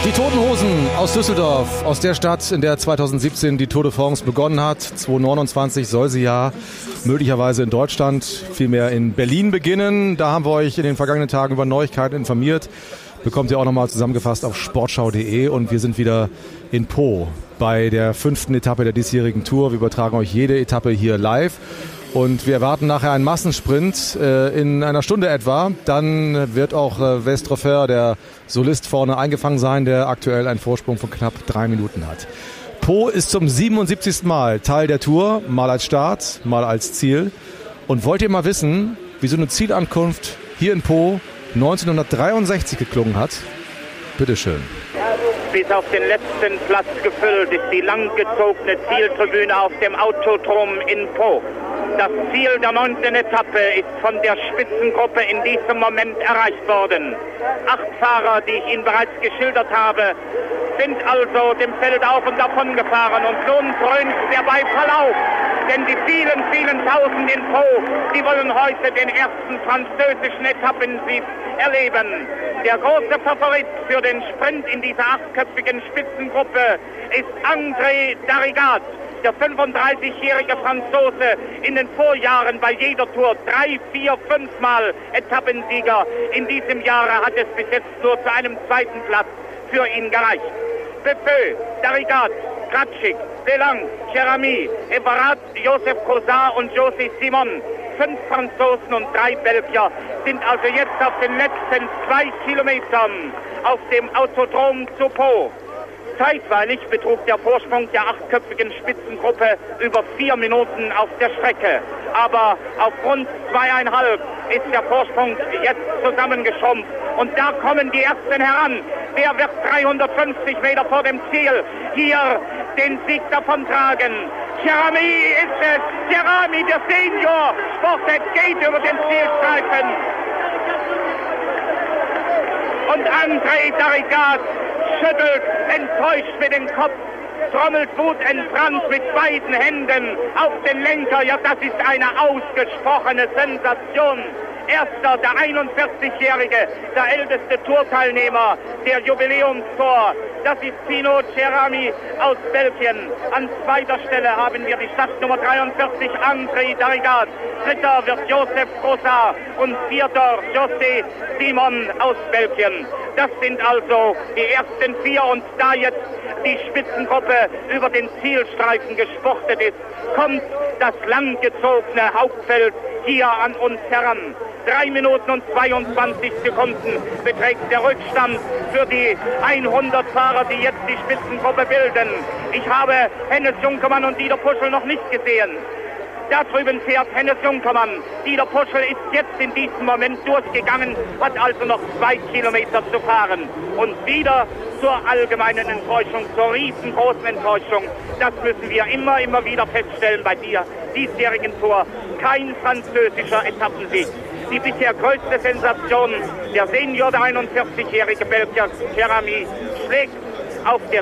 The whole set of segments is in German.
Die Toten Hosen aus Düsseldorf, aus der Stadt, in der 2017 die Tour de France begonnen hat. 2029 soll sie ja möglicherweise in Deutschland, vielmehr in Berlin beginnen. Da haben wir euch in den vergangenen Tagen über Neuigkeiten informiert. Bekommt ihr auch nochmal zusammengefasst auf sportschau.de. Und wir sind wieder in Po bei der 5. Etappe der diesjährigen Tour. Wir übertragen euch jede Etappe hier live. Und wir erwarten nachher einen Massensprint in einer Stunde etwa. Dann wird auch Westroffer, der Solist, vorne eingefangen sein, der aktuell einen Vorsprung von knapp 3 Minuten hat. Po ist zum 77. Mal Teil der Tour, mal als Start, mal als Ziel. Und wollt ihr mal wissen, wie so eine Zielankunft hier in Po 1963 geklungen hat? Bitteschön. Bis auf den letzten Platz gefüllt ist die langgezogene Zieltribüne auf dem Autodrom in Po. Das Ziel der 9. Etappe ist von der Spitzengruppe in diesem Moment erreicht worden. 8 Fahrer, die ich Ihnen bereits geschildert habe, sind also dem Feld auf und davon gefahren. Und nun dröhnt der Beifall auf. Denn die vielen, vielen Tausend in Po, die wollen heute den ersten französischen Etappensieg erleben. Der große Favorit für den Sprint in dieser 8-köpfigen Spitzengruppe ist André Darrigat. Der 35-jährige Franzose, in den Vorjahren bei jeder Tour 3, 4, 5 Mal Etappensieger. In diesem Jahre hat es bis jetzt nur zu einem 2. Platz für ihn gereicht. Pepeux, Darrigat, Kratschik, Delang, Cherami, Everard, Joseph Cosard und José Simon. 5 Franzosen und 3 Belgier sind also jetzt auf den letzten 2 Kilometern auf dem Autodrom zu Po. Zeitweilig betrug der Vorsprung der 8-köpfigen Spitzengruppe über 4 Minuten auf der Strecke. Aber aufgrund 2,5 ist der Vorsprung jetzt zusammengeschrumpft. Und da kommen die Ersten heran. Wer wird 350 Meter vor dem Ziel hier den Sieg davontragen? Cherami ist es. Cherami, der Senior, sportet, geht über den Zielstreifen. Und André Darrigat schüttelt enttäuscht mit dem Kopf, trommelt wutentbrannt mit beiden Händen auf den Lenker. Ja, das ist eine ausgesprochene Sensation. Erster, der 41-Jährige, der älteste Tourteilnehmer der Jubiläumstour. Das ist Pino Cherami aus Belgien. An 2. Stelle haben wir die Startnummer 43, André Darrigat. 3. wird Joseph Cosard und 4. José Simon aus Belgien. Das sind also die ersten 4 und da jetzt die Spitzengruppe über den Zielstreifen gesportet ist, kommt das langgezogene Hauptfeld hier an uns heran. 3 Minuten und 22 Sekunden beträgt der Rückstand für die 100 Fahrer, die jetzt die Spitzengruppe bilden. Ich habe Hennes Junkermann und Dieter Puschel noch nicht gesehen. Da drüben fährt Hennes Junkermann. Dieter Puschel ist jetzt in diesem Moment durchgegangen, hat also noch 2 Kilometer zu fahren. Und wieder zur allgemeinen Enttäuschung, zur riesengroßen Enttäuschung. Das müssen wir immer wieder feststellen bei der diesjährigen Tour. Kein französischer Etappensieg. Die bisher größte Sensation, der Senior, der 41-jährige Belgier Cherami, schlägt auf der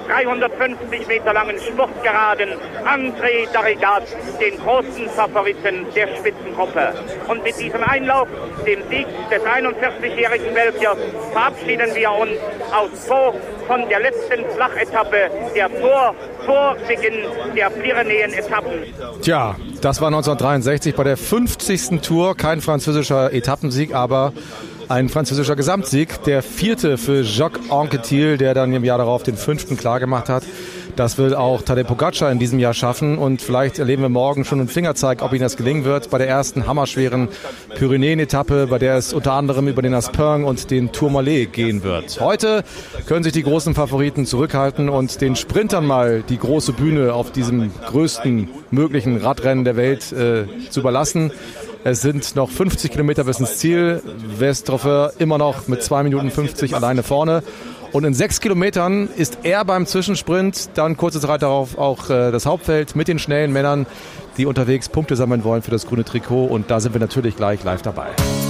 350 Meter langen Sportgeraden André Darrigat, den großen Favoriten der Spitzengruppe. Und mit diesem Einlauf, dem Sieg des 41-jährigen Belgiers, verabschieden wir uns aus Po von der letzten Flachetappe der Tour vor Beginn der Pyrenäen-Etappen. Tja, das war 1963 bei der 50. Tour. Kein französischer Etappensieg, aber ein französischer Gesamtsieg. Der 4. für Jacques Anquetil, der dann im Jahr darauf den 5. klargemacht hat. Das will auch Tadej Pogačar in diesem Jahr schaffen und vielleicht erleben wir morgen schon einen Fingerzeig, ob ihm das gelingen wird bei der ersten hammerschweren Pyrenäen-Etappe, bei der es unter anderem über den Aspern und den Tourmalet gehen wird. Heute können sich die großen Favoriten zurückhalten und den Sprintern mal die große Bühne auf diesem größten möglichen Radrennen der Welt zu überlassen. Es sind noch 50 Kilometer bis ins Ziel. Westroffer immer noch mit 2 Minuten 50 alleine vorne. Und in 6 Kilometern ist er beim Zwischensprint, dann kurze Zeit darauf auch das Hauptfeld mit den schnellen Männern, die unterwegs Punkte sammeln wollen für das grüne Trikot. Und da sind wir natürlich gleich live dabei.